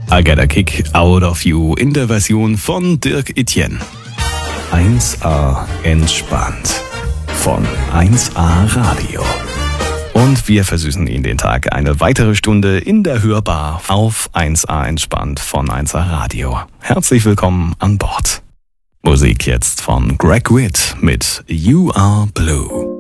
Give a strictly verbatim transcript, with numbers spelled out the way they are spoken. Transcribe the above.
I Get a Kick Out of You in der Version von Dirk Etienne. eins A entspannt von eins A Radio. Und wir versüßen Ihnen den Tag eine weitere Stunde in der Hörbar auf eins A entspannt von eins A Radio. Herzlich willkommen an Bord. Musik jetzt von Greg Witt mit You Are Blue.